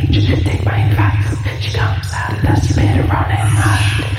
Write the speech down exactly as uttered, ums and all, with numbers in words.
change. Take my advice. She comes out of dust, you better run and hide.